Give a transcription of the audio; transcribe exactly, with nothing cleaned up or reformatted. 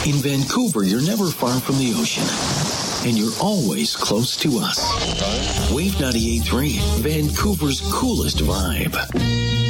In Vancouver, you're never far from the ocean, and you're always close to us. Wave ninety-eight point three, Vancouver's coolest vibe.